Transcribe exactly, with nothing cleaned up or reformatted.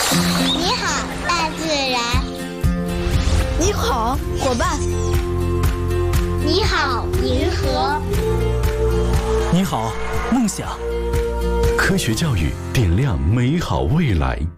你好，大自然。 你好，伙伴。 你好，银河。 你好，梦想。 科学教育点亮美好未来。